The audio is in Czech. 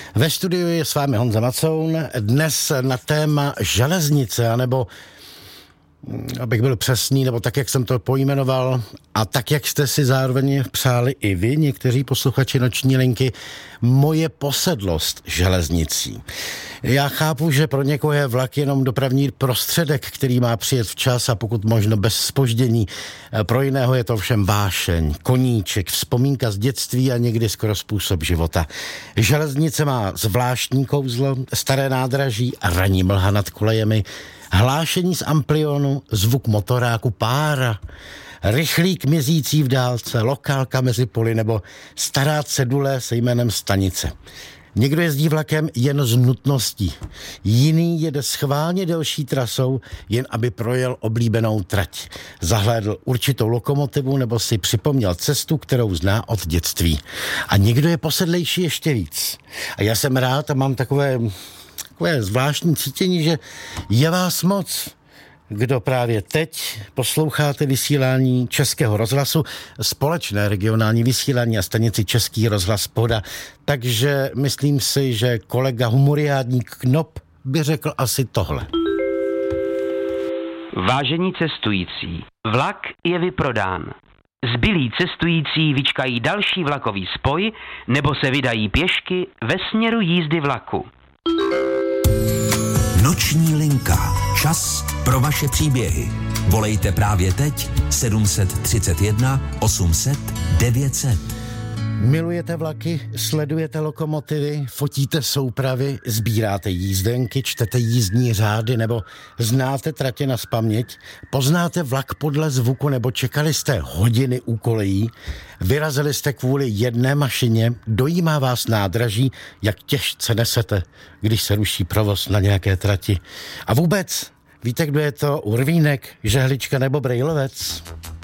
Ve studiu je s vámi Honza Macoun, dnes na téma železnice, anebo abych byl přesný, nebo tak, jak jsem to pojmenoval a tak, jak jste si zároveň přáli i vy, někteří posluchači Noční linky, moje posedlost železnicí. Já chápu, že pro někoho je vlak jenom dopravní prostředek, který má přijet včas a pokud možno bez zpoždění. Pro jiného je to všem vášeň, koníček, vzpomínka z dětství a někdy skoro způsob života. Železnice má zvláštní kouzlo, staré nádraží a ranní mlha nad kolejemi, hlášení z amplionu, zvuk motoráku, pára, rychlík mizící v dálce, lokálka mezi poli nebo stará cedule se jménem stanice. Někdo jezdí vlakem jen z nutností, jiný jede schválně delší trasou, jen aby projel oblíbenou trať. Zahlédl určitou lokomotivu nebo si připomněl cestu, kterou zná od dětství. A někdo je posedlejší ještě víc. A já jsem rád a mám takové zvláštní cítění, že je vás moc, kdo právě teď posloucháte vysílání Českého rozhlasu, společné regionální vysílání a stanici Český rozhlas Poda. Takže myslím si, že kolega humoriádník Knop by řekl asi tohle. Vážení cestující, vlak je vyprodán. Zbylí cestující vyčkají další vlakový spoj nebo se vydají pěšky ve směru jízdy vlaku. Noční linka. Čas pro vaše příběhy. Volejte právě teď 731 800 900. Milujete vlaky, sledujete lokomotivy, fotíte soupravy, sbíráte jízdenky, čtete jízdní řády nebo znáte tratě nazpaměť, poznáte vlak podle zvuku nebo čekali jste hodiny u kolejí, vyrazili jste kvůli jedné mašině, dojímá vás nádraží, jak těžce nesete, když se ruší provoz na nějaké trati. A vůbec, víte, kdo je to Urvínek, Žehlička nebo Brejlovec?